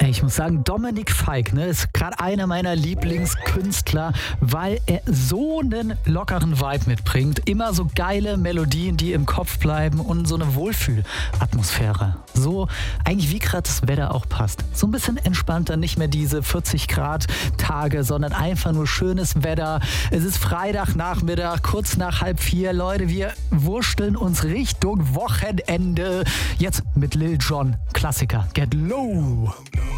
Ich muss sagen, Dominik Feick, ist gerade einer meiner Lieblingskünstler, weil er so einen lockeren Vibe mitbringt. Immer so geile Melodien, die im Kopf bleiben und so eine Wohlfühlatmosphäre. So eigentlich wie gerade das Wetter auch passt. So ein bisschen entspannter, nicht mehr diese 40 Grad Tage, sondern einfach nur schönes Wetter. Es ist Freitagnachmittag, kurz nach 3:30. Leute, wir wursteln uns Richtung Wochenende. Jetzt mit Lil Jon, Klassiker, Get Low.